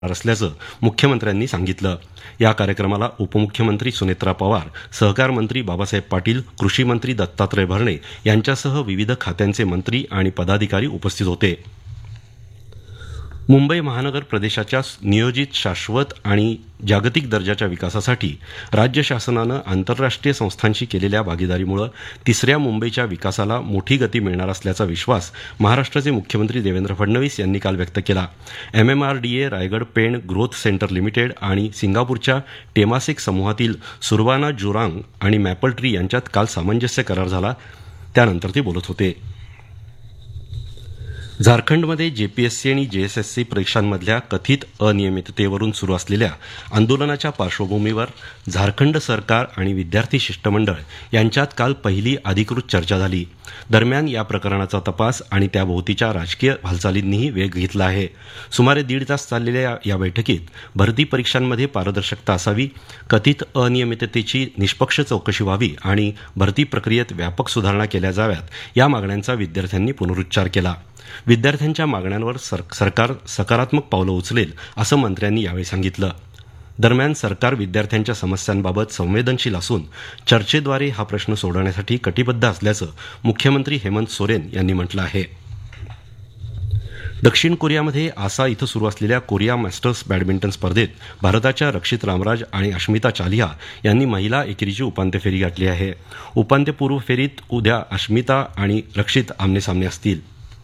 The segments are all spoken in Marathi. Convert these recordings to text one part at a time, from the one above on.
असल्याचं मुख्यमंत्र्यांनी सांगितलं. या कार्यक्रमाला उपमुख्यमंत्री सुनेत्रा पवार, सहकार मंत्री बाबासाहेब पाटील, कृषी मंत्री दत्तात्रय भरणे यांच्यासह विविध खात्यांचे मंत्री आणि पदाधिकारी उपस्थित होते. मुंबई महानगर प्रदेशाच्या नियोजित शाश्वत आणि जागतिक दर्जाच्या विकासासाठी राज्य शासनानं आंतरराष्ट्रीय संस्थांशी केलेल्या भागीदारीमुळे तिसऱ्या मुंबईच्या विकासाला मोठी गती मिळणार असल्याचा विश्वास महाराष्ट्राचे मुख्यमंत्री देवेंद्र फडणवीस यांनी काल व्यक्त केला. MMRDA, Raigad Pen growth centre limited आणि सिंगापूरच्या टेमासेक समूहातील सुरवाना जुरांग आणि मॅपल ट्री यांच्यात काल सामंजस्य करार झाला, त्यानंतर ते बोलत होते. झारखंडमध्ये JPSC आणि JSSC परीक्षांमधल्या कथित अनियमिततेवरून सुरू असलेल्या आंदोलनाच्या पार्श्वभूमीवर झारखंड सरकार आणि विद्यार्थी शिष्टमंडळ यांच्यात काल पहिली अधिकृत चर्चा झाली. दरम्यान या प्रकरणाचा तपास आणि त्याभोवतीच्या राजकीय हालचालींनीही वेग घेतला आहे. सुमारे 1.5 तास चाललेल्या या बैठकीत भरती परीक्षांमध्ये पारदर्शकता असावी, कथित अनियमिततेची निष्पक्ष चौकशी व्हावी आणि भरती प्रक्रियेत व्यापक सुधारणा केल्या जाव्यात या मागण्यांचा विद्यार्थ्यांनी पुनरुच्चार केला. विद्यार्थ्यांच्या मागण्यांवर सरकार सकारात्मक पावलं उचलेल असं मंत्र्यांनी यावेळी सांगितलं. दरम्यान सरकार विद्यार्थ्यांच्या समस्यांबाबत संवेदनशील असून चर्चेद्वारे हा प्रश्न सोडवण्यासाठी कटिबद्ध असल्याचं मुख्यमंत्री हेमंत सोरेन यांनी म्हटलं आहे. दक्षिण कोरियामध्ये आसा इथं सुरू असलेल्या कोरिया मास्टर्स बॅडमिंटन स्पर्धेत भारताच्या रक्षित रामराज आणि अश्मिता चालिहा यांनी महिला एकेरीची उपांत्य फेरी गाठली आहे. उपांत्यपूर्व फेरीत उद्या अश्मिता आणि रक्षित आमनेसामने असतील.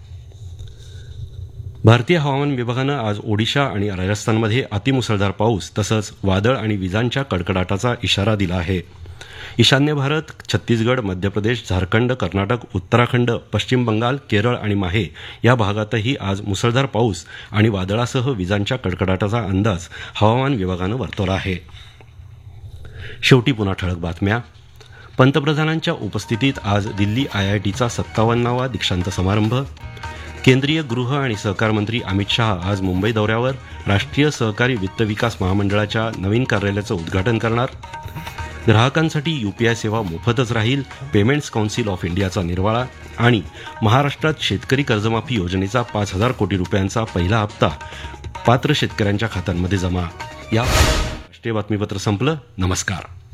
भारतीय हवामान विभागानं आज ओडिशा आणि राजस्थानमध्ये अतिमुसळधार पाऊस तसंच वादळ आणि विजांच्या कडकडाटाचा इशारा दिला आहे. ईशान्य भारत, छत्तीसगड, मध्य प्रदेश, झारखंड, कर्नाटक, उत्तराखंड, पश्चिम बंगाल, केरळ आणि माहे या भागातही आज मुसळधार पाऊस आणि वादळासह विजांच्या कडकडाटाचा अंदाज हवामान विभागानं वर्तवला आहे. शेवटी पुन्हा ठळक बातम्या. पंतप्रधानांच्या उपस्थितीत आज दिल्ली IITचा 57वा दीक्षांत समारंभ. केंद्रीय गृह आणि सहकार मंत्री अमित शहा आज मुंबई दौऱ्यावर. राष्ट्रीय सहकारी वित्त विकास महामंडळाच्या नवीन कार्यालयाचं उद्घाटन करणार. ग्राहकांसाठी UPI सेवा मोफतच राहील, पेमेंट्स काउन्सिल ऑफ इंडियाचा निर्वाळा. आणि महाराष्ट्रात शेतकरी कर्जमाफी योजनेचा 5,000 कोटी रुपयांचा पहिला हप्ता पात्र शेतकऱ्यांच्या खात्यांमध्ये जमा. या राष्ट्रीय बातमीपत्र संपलं. नमस्कार.